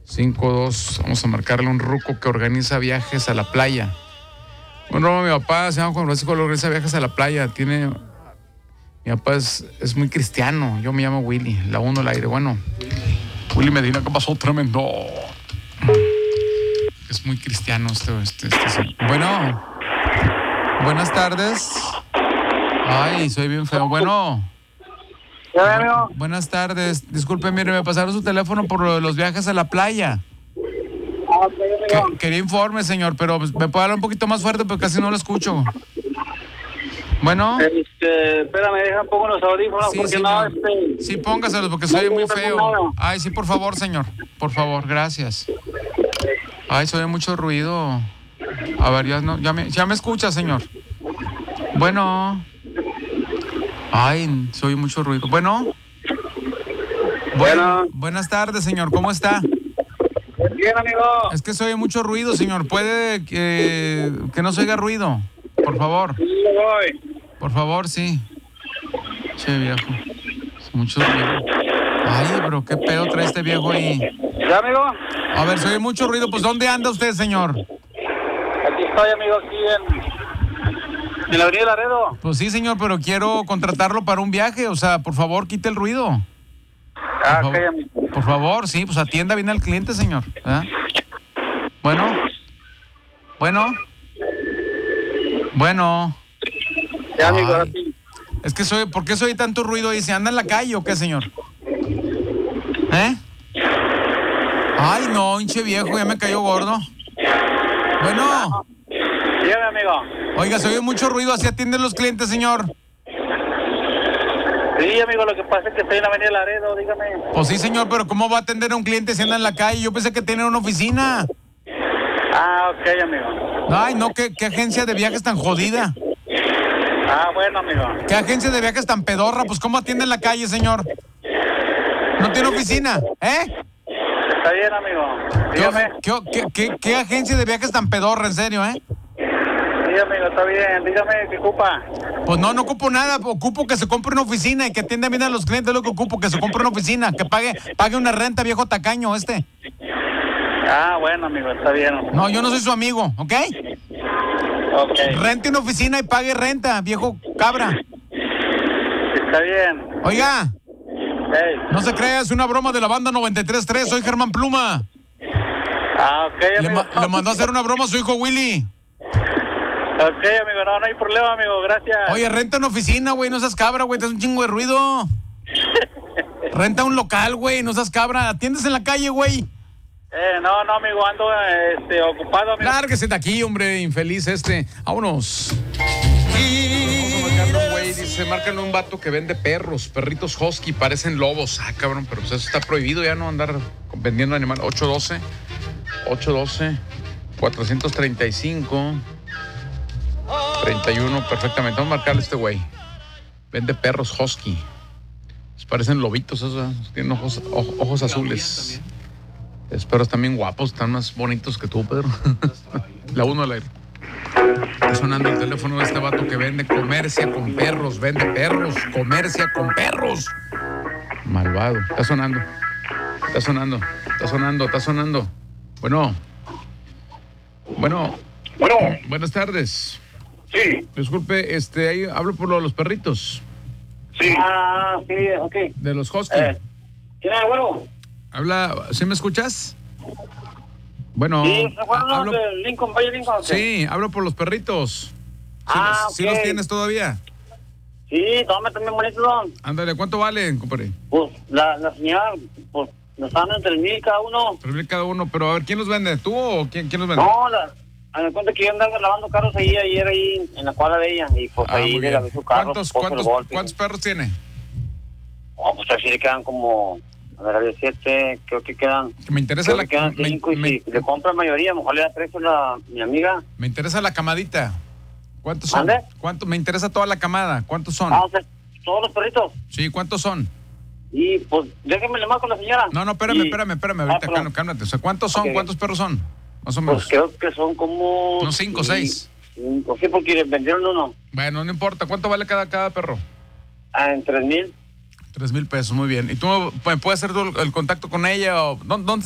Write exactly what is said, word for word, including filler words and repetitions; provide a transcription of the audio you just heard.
cinco dos. Vamos a marcarle a un ruco que organiza viajes a la playa. Bueno, mi papá se llama Juan Francisco, organiza viajes a la playa. Tiene... Mi papá es, es muy cristiano. Yo me llamo Willy. La uno al aire. Bueno, Willy Medina, ¿qué pasó? Tremendo. Es muy cristiano este, este, este señor. Bueno, buenas tardes. Ay, soy bien feo. Bueno. ¿Qué tal, amigo? Buenas tardes. Disculpe, mire, me pasaron su teléfono por lo de los viajes a la playa. Ah, ok, amigo. Que, quería informe, señor, pero me puede hablar un poquito más fuerte porque casi no lo escucho. Bueno. Este, espérame, deja un poco los audífonos Sí, porque señor. no, este... Sí, póngaselos porque soy muy feo. Ay, sí, por favor, señor. Por favor, gracias. Ay, se oye mucho ruido. A ver, ya, no, ya, me, ya me escucha, señor. Bueno. Ay, se oye mucho ruido. Bueno. Bueno. Buenas tardes, señor. ¿Cómo está? Bien, amigo. Es que se oye mucho ruido, señor. ¿Puede que, que no se oiga ruido? Por favor. Sí, voy. Por favor, sí. Che, viejo. Es mucho ruido. Ay, pero qué pedo trae este viejo ahí. ¿Ya, amigo? A ver, se oye mucho ruido. Pues, ¿dónde anda usted, señor? Aquí estoy, amigo, aquí en... en la avenida Laredo. Pues sí, señor, pero quiero contratarlo para un viaje. O sea, por favor, quite el ruido. Ah, Por ok, favor, amigo. por favor, sí, pues atienda bien al cliente, señor. ¿Verdad? Bueno. Bueno. Bueno. Ya, amigo, Ay. ahora sí. Es que soy, ¿por qué soy tanto ruido ahí? ¿Se anda en la calle o qué, señor? ¿Eh? Ay, no, hinche viejo, ya me cayó gordo. Bueno. Dígame, amigo. Oiga, se oye mucho ruido, así atienden los clientes, señor. Sí, amigo, lo que pasa es que estoy en la avenida Laredo, dígame. Pues sí, señor, pero ¿cómo va a atender a un cliente si anda en la calle? Yo pensé que tenía una oficina. Ah, ok, amigo. Ay, no, ¿qué, qué agencia de viajes tan jodida? Ah, bueno, amigo. ¿Qué agencia de viajes tan pedorra? Pues ¿cómo atiende en la calle, señor? ¿No tiene oficina? ¿Eh? Está bien, amigo. ¿Qué, Dígame. qué, qué, qué, qué agencia de viajes tan pedorra, en serio, eh? Sí, amigo, está bien. Dígame, ¿qué ocupa? Pues no, no ocupo nada. Ocupo que se compre una oficina y que atienda bien a los clientes. Es lo que ocupo, que se compre una oficina. Que pague, pague una renta, viejo tacaño este. Ah, bueno, amigo, está bien. No, yo no soy su amigo, ¿ok? Ok. Rente una oficina y pague renta, viejo cabra. Está bien. Oiga, Hey. no se crea, es una broma de la banda noventa y tres punto tres. Soy Germán Pluma. Ah, ok, Le, amigo. ma- le mandó a hacer una broma a su hijo Willy. Ok, amigo, no, no hay problema, amigo, gracias. Oye, renta una oficina, güey, no seas cabra, güey, te hace un chingo de ruido. Renta un local, güey, no seas cabra. Atiendes en la calle, güey. Eh, no, no, amigo, ando este, ocupado, amigo. Lárguese de aquí, hombre, infeliz este. Vámonos. Vamos a marcarle un güey, dice, márcale un vato que vende perros, perritos husky, parecen lobos. Ah, cabrón, pero pues eso está prohibido ya, no andar vendiendo animales. ocho doce, ocho doce, cuatrocientos treinta y cinco, treinta y uno, perfectamente. Vamos a marcarle a este güey. Vende perros husky. Pues parecen lobitos esos, ¿eh? Tienen ojos, ojos, ojos azules. Los perros también guapos, están más bonitos que tú, Pedro. La uno al aire. Está sonando el teléfono de este vato que vende, comercia con perros, vende perros, comercia con perros. Malvado. Está sonando. Está sonando. Está sonando. Está sonando. Bueno. Bueno. Bueno. Buenas tardes. Sí. Disculpe, este, ahí hablo por lo de los perritos. Sí. Ah, sí, ok. De los husky. Eh, ¿Quién es, bueno? Habla, ¿sí me escuchas? Bueno, Sí, bueno, hablo, de Lincoln, Valle Lincoln. sí, hablo por los perritos. ¿Sí, Ah, los, ¿sí ok. los tienes todavía? Sí, toma también bonito, don. Ándale, ¿cuánto valen, compadre? Pues, la, la señora, pues, nos dan entre mil cada uno. Tres mil cada uno, pero a ver, ¿quién los vende? ¿Tú o quién, quién los vende? No, la, a me cuenta que yo andaba lavando carros ahí ayer ahí en la cuadra de ella y pues Ah, ahí muy le bien. lavé su carro. ¿Cuántos, pues, por cuántos, golpe. ¿Cuántos perros tiene? Oh, pues así le quedan como, a ver, había siete, creo que quedan, Me interesa creo la que quedan me, cinco y me- si le compra mayoría, a lo mejor le da precio a la, mi amiga. me interesa la camadita. ¿Cuántos son? ¿Mande? ¿Cuánto? Me interesa toda la camada. ¿Cuántos son? Ah, o sea, todos los perritos. Sí, ¿cuántos son? Y pues, déjeme le marco a la señora. No, no, espérame, Y- espérame, espérame. Ah, Ahorita perdón. cálmate, cálmate. O sea, ¿cuántos son? Ok. ¿Cuántos perros son? Más o menos. Pues creo que son como... Unos cinco, seis. Cinco, sí, porque vendieron uno. Bueno, no importa. ¿Cuánto vale cada, cada perro? Ah, en tres mil. Tres mil pesos, muy bien. ¿Y tú me puedes hacer tú el contacto con ella? O, ¿dónde, dónde